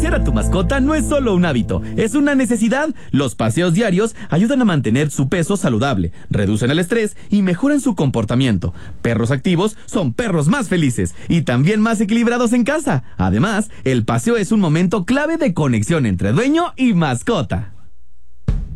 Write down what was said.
Pasear a tu mascota no es solo un hábito, es una necesidad. Los paseos diarios ayudan a mantener su peso saludable, reducen el estrés y mejoran su comportamiento. Perros activos son perros más felices y también más equilibrados en casa. Además, el paseo es un momento clave de conexión entre dueño y mascota.